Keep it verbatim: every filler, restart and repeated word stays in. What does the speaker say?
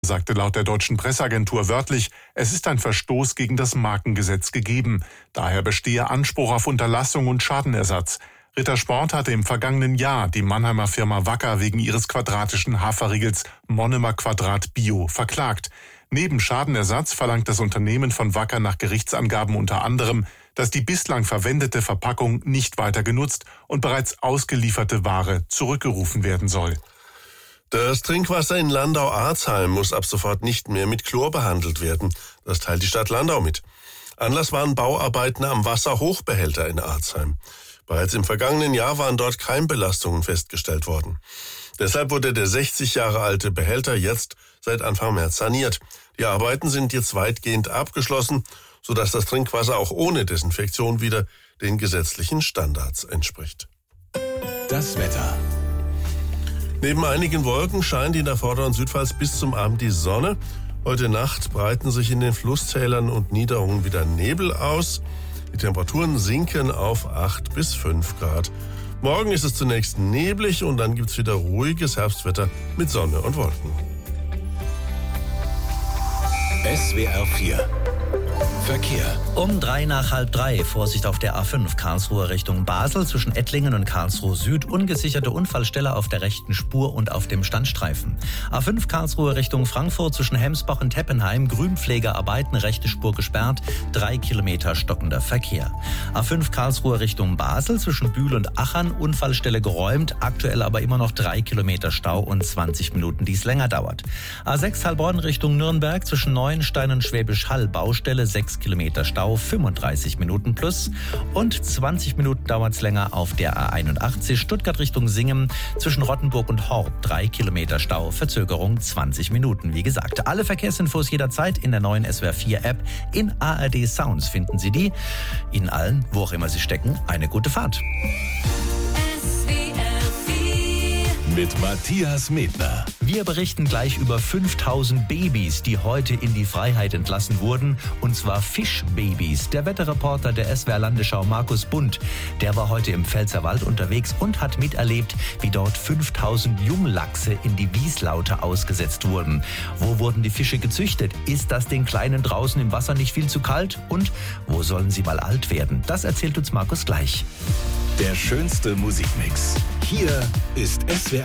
sagte laut der deutschen Presseagentur wörtlich, es ist ein Verstoß gegen das Markengesetz gegeben. Daher bestehe Anspruch auf Unterlassung und Schadenersatz. Rittersport hatte im vergangenen Jahr die Mannheimer Firma Wacker wegen ihres quadratischen Haferriegels Monomer Quadrat Bio verklagt. Neben Schadenersatz verlangt das Unternehmen von Wacker nach Gerichtsangaben unter anderem, dass die bislang verwendete Verpackung nicht weiter genutzt und bereits ausgelieferte Ware zurückgerufen werden soll. Das Trinkwasser in Landau-Arzheim muss ab sofort nicht mehr mit Chlor behandelt werden. Das teilt die Stadt Landau mit. Anlass waren Bauarbeiten am Wasserhochbehälter in Arzheim. Bereits im vergangenen Jahr waren dort Keimbelastungen festgestellt worden. Deshalb wurde der sechzig Jahre alte Behälter jetzt seit Anfang März saniert. Die Arbeiten sind jetzt weitgehend abgeschlossen, sodass das Trinkwasser auch ohne Desinfektion wieder den gesetzlichen Standards entspricht. Das Wetter. Neben einigen Wolken scheint in der Vorder- und Südpfalz bis zum Abend die Sonne. Heute Nacht breiten sich in den Flusstälern und Niederungen wieder Nebel aus. Die Temperaturen sinken auf acht bis fünf Grad. Morgen ist es zunächst neblig und dann gibt es wieder ruhiges Herbstwetter mit Sonne und Wolken. S W R vier Verkehr. Um drei nach halb drei. Vorsicht auf der A fünf Karlsruhe Richtung Basel zwischen Ettlingen und Karlsruhe Süd. Ungesicherte Unfallstelle auf der rechten Spur und auf dem Standstreifen. A fünf Karlsruhe Richtung Frankfurt zwischen Hemsbach und Teppenheim. Grünpflegearbeiten, rechte Spur gesperrt. Drei Kilometer stockender Verkehr. A fünf Karlsruhe Richtung Basel zwischen Bühl und Achern. Unfallstelle geräumt. Aktuell aber immer noch drei Kilometer Stau und zwanzig Minuten, die es länger dauert. A sechs Heilbronn Richtung Nürnberg zwischen Neuenstein und Schwäbisch Hall. Baustelle sechs Kilometer Stau, fünfunddreißig Minuten plus und zwanzig Minuten dauert es länger auf der A einundachtzig Stuttgart Richtung Singen zwischen Rottenburg und Horb, drei Kilometer Stau, Verzögerung zwanzig Minuten. Wie gesagt, alle Verkehrsinfos jederzeit in der neuen S W R vier App. In A R D Sounds finden Sie die. Ihnen allen, wo auch immer Sie stecken, eine gute Fahrt. Mit Matthias Medner. Wir berichten gleich über fünftausend Babys, die heute in die Freiheit entlassen wurden, und zwar Fischbabys. Der Wetterreporter der S W R Landesschau Markus Bund, der war heute im Pfälzerwald unterwegs und hat miterlebt, wie dort fünftausend Junglachse in die Wieslaute ausgesetzt wurden. Wo wurden die Fische gezüchtet? Ist das den Kleinen draußen im Wasser nicht viel zu kalt? Und wo sollen sie mal alt werden? Das erzählt uns Markus gleich. Der schönste Musikmix. Hier ist S W R